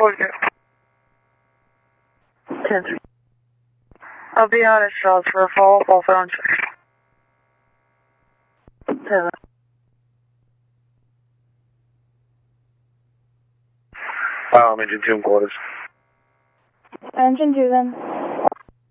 Will do. 10-3. I'll be on it, Charles, for a follow-up off on 7. Engine 2 in quarters. Engine 2 then.